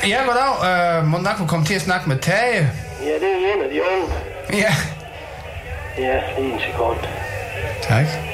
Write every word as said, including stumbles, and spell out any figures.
Ja, goddag. Uh, må nok få komme til at snakke med Tage. Ja, det er en af de unge. Ja. Ja, lige en sekund. Tak.